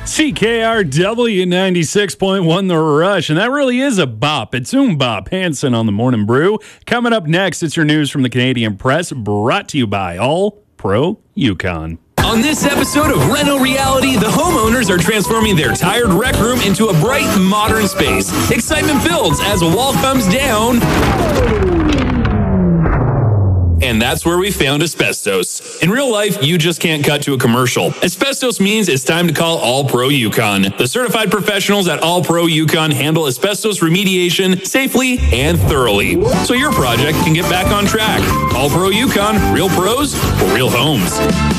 CKRW 96.1 The Rush, and that really is a bop. It's Bop Hansen on the Morning Brew. Coming up next, it's your news from the Canadian Press, brought to you by All Pro Yukon. On this episode of Reno Reality, the homeowners are transforming their tired rec room into a bright, modern space. Excitement builds as a wall comes down. And that's where we found asbestos. In real life, you just can't cut to a commercial. Asbestos means it's time to call All Pro Yukon. The certified professionals at All Pro Yukon handle asbestos remediation safely and thoroughly, so your project can get back on track. All Pro Yukon, real pros for real homes.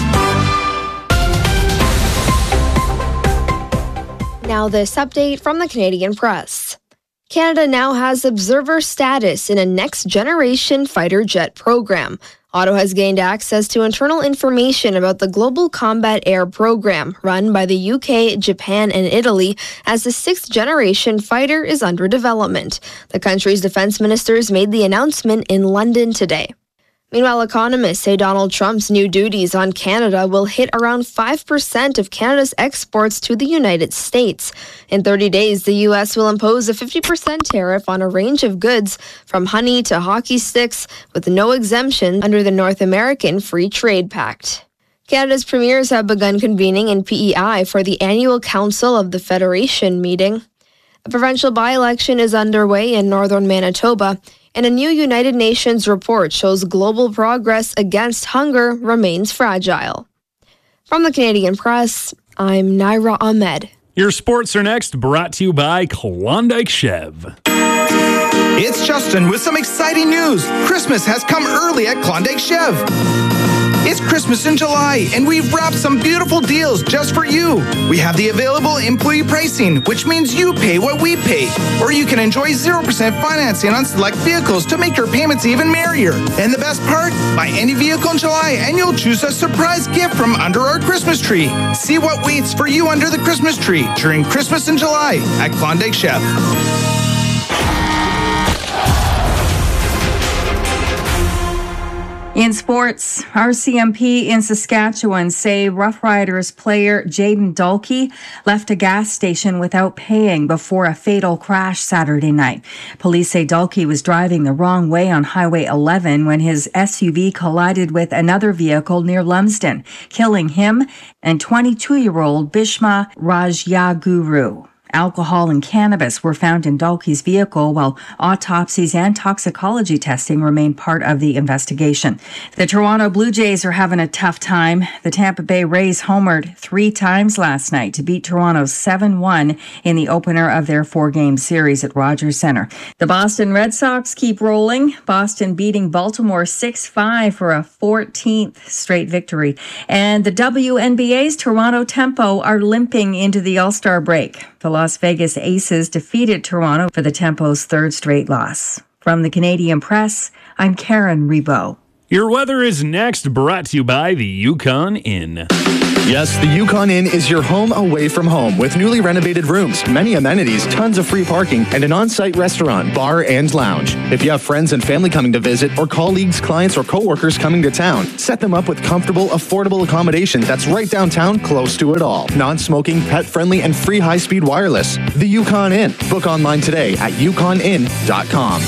Now this update from the Canadian Press. Canada now has observer status in a next-generation fighter jet program. Ottawa has gained access to internal information about the Global Combat Air Program, run by the UK, Japan, and Italy, as the sixth-generation fighter is under development. The country's defense ministers made the announcement in London today. Meanwhile, economists say Donald Trump's new duties on Canada will hit around 5% of Canada's exports to the United States. In 30 days, the U.S. will impose a 50% tariff on a range of goods, from honey to hockey sticks, with no exemption under the North American Free Trade Pact. Canada's premiers have begun convening in PEI for the annual Council of the Federation meeting. A provincial by-election is underway in northern Manitoba, and a new United Nations report shows global progress against hunger remains fragile. From the Canadian Press, I'm Naira Ahmed. Your sports are next, brought to you by Klondike Chev. It's Justin with some exciting news. Christmas has come early at Klondike Chev. It's Christmas in July, and we've wrapped some beautiful deals just for you. We have the available employee pricing, which means you pay what we pay. Or you can enjoy 0% financing on select vehicles to make your payments even merrier. And the best part? Buy any vehicle in July, and you'll choose a surprise gift from under our Christmas tree. See what waits for you under the Christmas tree during Christmas in July at Klondike Chev. In sports, RCMP in Saskatchewan say Rough Riders player Jaden Dalkey left a gas station without paying before a fatal crash Saturday night. Police say Dalkey was driving the wrong way on Highway 11 when his SUV collided with another vehicle near Lumsden, killing him and 22-year-old Bishma Rajyaguru. Alcohol and cannabis were found in Dalkey's vehicle, while autopsies and toxicology testing remain part of the investigation. The Toronto Blue Jays are having a tough time. The Tampa Bay Rays homered 3 times last night to beat Toronto 7-1 in the opener of their 4-game series at Rogers Centre. The Boston Red Sox keep rolling, Boston beating Baltimore 6-5 for a 14th straight victory. And the WNBA's Toronto Tempo are limping into the All-Star break. The Las Vegas Aces defeated Toronto for the Tempo's 3rd straight loss. From the Canadian Press, I'm Karen Rebo. Your weather is next, brought to you by the Yukon Inn. Yes, the Yukon Inn is your home away from home with newly renovated rooms, many amenities, tons of free parking, and an on-site restaurant, bar, and lounge. If you have friends and family coming to visit, or colleagues, clients, or coworkers coming to town, set them up with comfortable, affordable accommodation that's right downtown, close to it all. Non-smoking, pet-friendly, and free high-speed wireless. The Yukon Inn. Book online today at yukoninn.com.